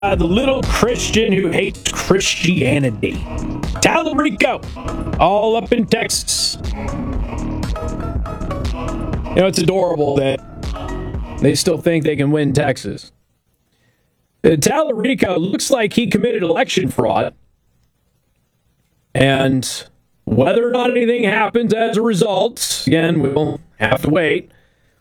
the little Christian who hates Christianity. Tallarico, all up in Texas. You know, it's adorable that they still think they can win Texas. Tallarico looks like he committed election fraud. And whether or not anything happens as a result, again, we'll have to wait.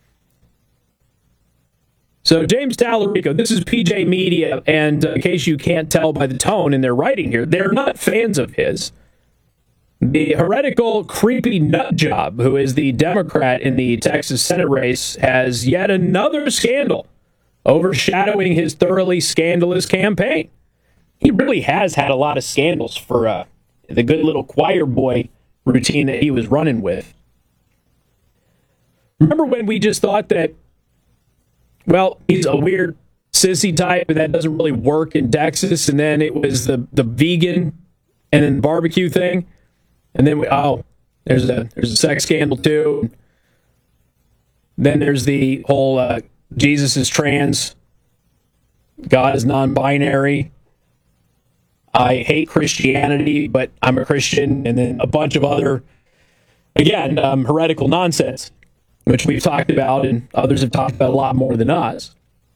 So James Tallarico, this is PJ Media, and in case you can't tell by the tone in their writing here, they're not fans of his. The heretical, creepy nut job, who is the Democrat in the Texas Senate race, has yet another scandal overshadowing his thoroughly scandalous campaign. He really has had a lot of scandals for the good little choir boy routine that he was running with. Remember when we just thought that, well, he's a weird sissy type, and that doesn't really work in Texas. And then it was the vegan and then the barbecue thing. And then there's a sex scandal too. Then there's the whole Jesus is trans, God is non-binary. I hate Christianity, but I'm a Christian, and then a bunch of other, again, heretical nonsense, which we've talked about, and others have talked about a lot more than us.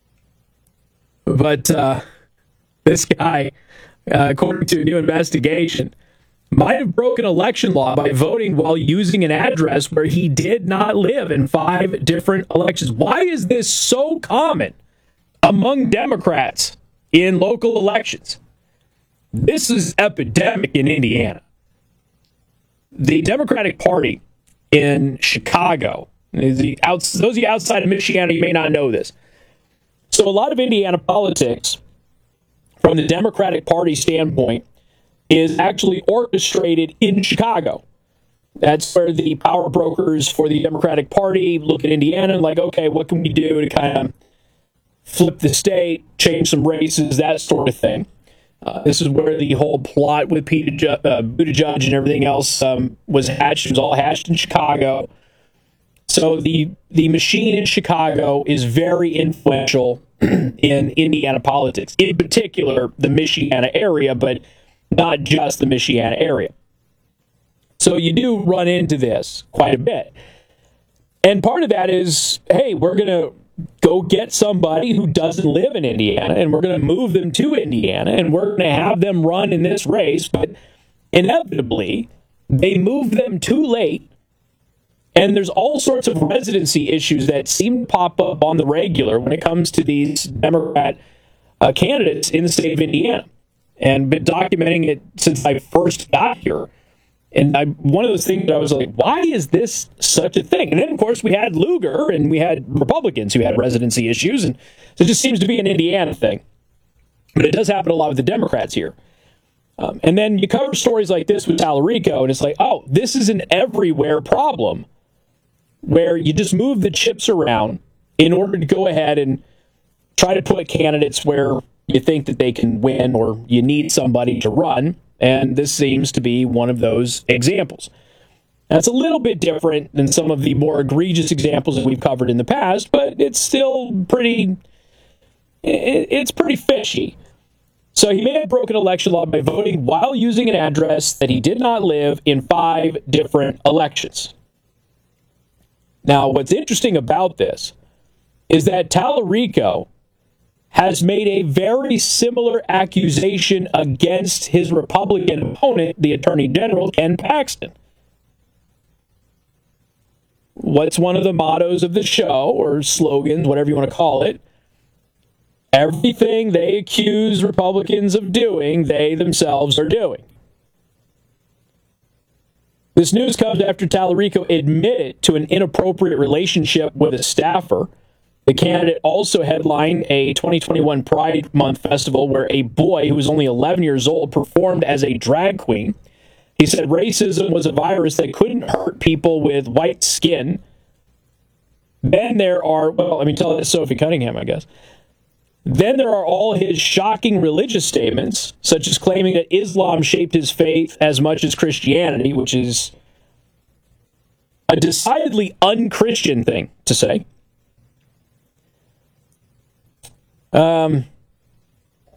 But this guy, according to a new investigation, might have broken election law by voting while using an address where he did not live in 5 different elections. Why is this so common among Democrats in local elections? This is epidemic in Indiana. The Democratic Party in Chicago, those of you outside of Michiana, you may not know this. So a lot of Indiana politics, from the Democratic Party standpoint, is actually orchestrated in Chicago. That's where the power brokers for the Democratic Party look at Indiana and like, okay, what can we do to kind of flip the state, change some races, that sort of thing. This is where the whole plot with Buttigieg and everything else was hatched. It was all hatched in Chicago. So the machine in Chicago is very influential in Indiana politics, in particular the Michiana area, but not just the Michiana area. So you do run into this quite a bit. And part of that is, hey, we're going to go get somebody who doesn't live in Indiana, and we're going to move them to Indiana, and we're going to have them run in this race. But inevitably, they move them too late, and there's all sorts of residency issues that seem to pop up on the regular when it comes to these Democrat candidates in the state of Indiana. And been documenting it since I first got here. And one of those things that I was like, why is this such a thing? And then, of course, we had Lugar, and we had Republicans who had residency issues. And so it just seems to be an Indiana thing. But it does happen a lot with the Democrats here. And then you cover stories like this with Tallarico, and it's like, oh, this is an everywhere problem where you just move the chips around in order to go ahead and try to put candidates where you think that they can win or you need somebody to run. And this seems to be one of those examples. That's a little bit different than some of the more egregious examples that we've covered in the past, but it's still pretty fishy. So he may have broken election law by voting while using an address that he did not live in 5 different elections. Now, what's interesting about this is that Tallarico has made a very similar accusation against his Republican opponent, the Attorney General, Ken Paxton. What's one of the mottos of the show, or slogans, whatever you want to call it? Everything they accuse Republicans of doing, they themselves are doing. This news comes after Tallarico admitted to an inappropriate relationship with a staffer. The candidate also headlined a 2021 Pride Month festival where a boy who was only 11 years old performed as a drag queen. He said racism was a virus that couldn't hurt people with white skin. Then there are, well, let me tell this Sophie Cunningham, I guess. Then there are all his shocking religious statements, such as claiming that Islam shaped his faith as much as Christianity, which is a decidedly un-Christian thing to say.